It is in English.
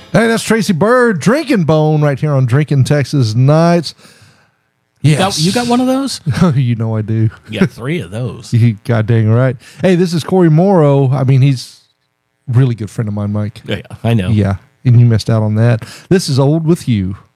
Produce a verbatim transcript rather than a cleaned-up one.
Hey, that's Tracy Bird, Drinking Bone, right here on Drinking Texas Nights. Yes. You got, you got one of those? You know I do. You got three of those. You god dang right. Hey, this is Corey Morrow. I mean, he's a really good friend of mine, Mike. Yeah, I know. Yeah, and you missed out on that. This is Old With You.